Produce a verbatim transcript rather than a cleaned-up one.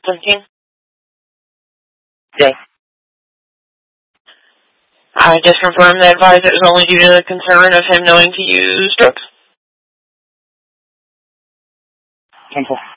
seventeen? Day. I just confirmed that advised it was only due to the concern of him knowing to use drugs. Simple.